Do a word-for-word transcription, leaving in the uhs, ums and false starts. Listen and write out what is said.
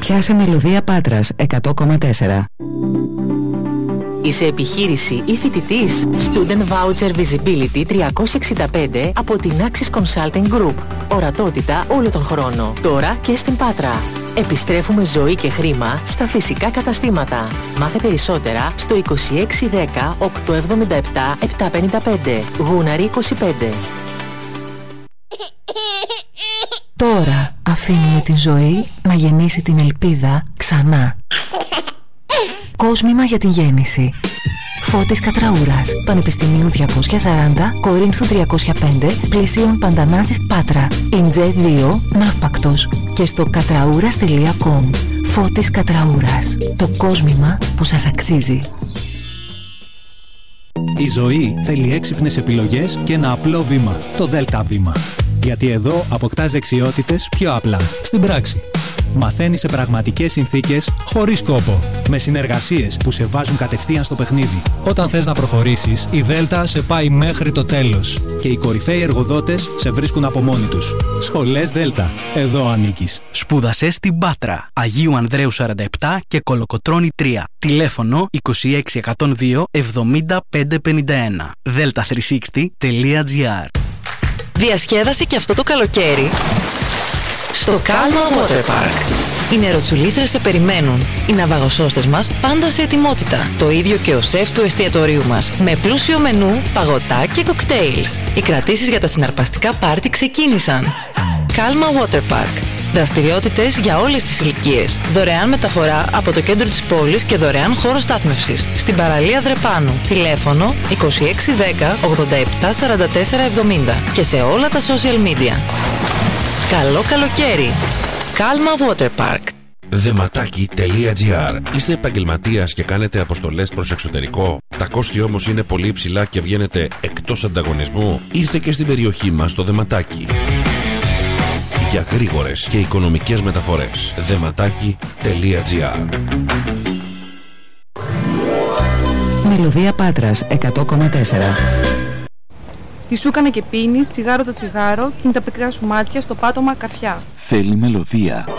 Πιάσε Μελωδία Πάτρας εκατό κόμμα τέσσερα. Είσαι επιχείρηση ή φοιτητής? Student Voucher Visibility τριακόσια εξήντα πέντε από την Axis Consulting Group. Ορατότητα όλο τον χρόνο. Τώρα και στην Πάτρα. Επιστρέφουμε ζωή και χρήμα στα φυσικά καταστήματα. Μάθε περισσότερα στο είκοσι έξι δέκα οκτακόσια εβδομήντα επτά επτακόσια πενήντα πέντε. Γούναρη είκοσι πέντε. Τώρα αφήνουμε την ζωή να γεννήσει την ελπίδα ξανά. Κόσμημα για την γέννηση. Φώτης Κατραούρας, Πανεπιστημίου διακόσια σαράντα, Κορίνθου τριακόσια πέντε, Πλησίων Παντανάσης Πάτρα. Ιντζέ δύο, Ναύπακτος. Και στο κατραούρας τελεία κομ. Φώτης Κατραούρας. Το κόσμημα που σας αξίζει. Η ζωή θέλει έξυπνες επιλογές και ένα απλό βήμα. Το Δέλτα Βήμα. Γιατί εδώ αποκτάς δεξιότητες πιο απλά, στην πράξη. Μαθαίνεις σε πραγματικές συνθήκες, χωρίς κόπο. Με συνεργασίες που σε βάζουν κατευθείαν στο παιχνίδι. Όταν θες να προχωρήσεις, η Δέλτα σε πάει μέχρι το τέλος. Και οι κορυφαίοι εργοδότες σε βρίσκουν από μόνοι τους. Σχολές Δέλτα. Εδώ ανήκεις. Σπούδασε στην Πάτρα. Αγίου Ανδρέου σαράντα επτά και Κολοκοτρώνη τρία. Τηλέφωνο είκοσι έξι εκατόν δύο εβδομήντα πεντακόσια πενήντα ένα. δέλτα τριακόσια εξήντα τελεία τζι άρ. Διασκέδασε και αυτό το καλοκαίρι στο Calma Water Park. Οι νεροτσουλήθρες σε περιμένουν. Οι ναυαγοσώστες μας πάντα σε ετοιμότητα. Το ίδιο και ο σεφ του εστιατορίου μας. Με πλούσιο μενού, παγωτά και κοκτέιλς. Οι κρατήσεις για τα συναρπαστικά πάρτι ξεκίνησαν. Calma Water Park. Δραστηριότητες για όλες τις ηλικίες. Δωρεάν μεταφορά από το κέντρο της πόλης και δωρεάν χώρο στάθμευσης. Στην παραλία Δρεπάνου. Τηλέφωνο είκοσι έξι δέκα ογδόντα επτά σαράντα τέσσερα εβδομήντα. Και σε όλα τα social media. Καλό καλοκαίρι. Calma Water Park. Δεματάκι τελεία τζι άρ. Είστε επαγγελματίας και κάνετε αποστολές προς εξωτερικό? Τα κόστη όμως είναι πολύ υψηλά και βγαίνετε εκτός ανταγωνισμού? Ήρθε και στην περιοχή μας το Δεματάκι. Για γρήγορες και οικονομικές μεταφορές. Δεματάκι τελεία τζι άρ. Μελωδία Πάτρας εκατό κόμμα τέσσερα. Τι σου έκανε και πίνεις τσιγάρο το τσιγάρο και είναι τα πικρά σου μάτια στο πάτωμα καρφιά. Θέλει μελωδία.